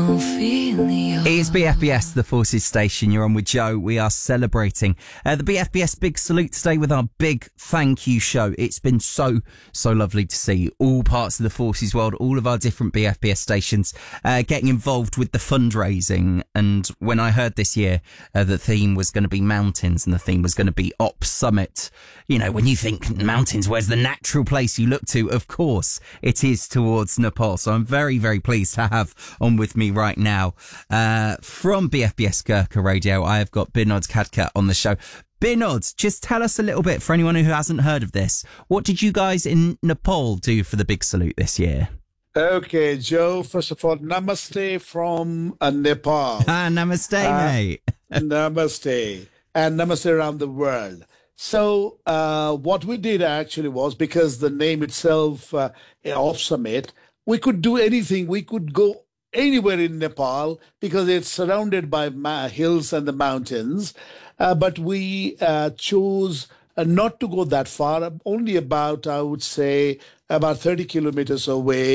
It's BFBS, the Forces Station. You're on with Joe. We are celebrating the BFBS Big Salute today with our big thank you show. It's been so lovely to see all parts of the Forces world, all of our different BFBS stations getting involved with the fundraising. And when I heard this year the theme was going to be mountains and the theme was going to be Op Summit, you know, when you think mountains, where's the natural place you look to? Of course, it is towards Nepal. So I'm very pleased to have on with me right now from BFBS Gurkha Radio, I have got Binod Khadka on the show. Binod, just tell us a little bit, for anyone who hasn't heard of this, what did you guys in Nepal do for the Big Salute this year? Okay, Joe, first of all, namaste from Nepal. Namaste, mate. Namaste. And namaste around the world. So what we did actually was, because the name itself, Op Summit, we could do anything. We could go anywhere in Nepal because it's surrounded by hills and the mountains. But we chose not to go that far, only about, I would say, about 30 kilometers away.